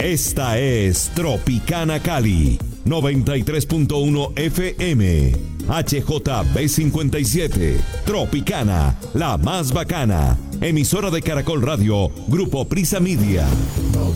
Esta es Tropicana Cali, 93.1 FM. HJB57, Tropicana, la más bacana. Emisora de Caracol Radio, Grupo Prisa Media.